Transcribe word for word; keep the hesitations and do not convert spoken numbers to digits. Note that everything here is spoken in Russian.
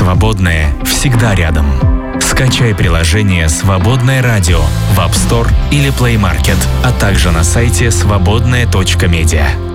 Свободное всегда рядом. Скачай приложение «Свободное радио» в App Store или Play Market, а также на сайте свободное точка медиа.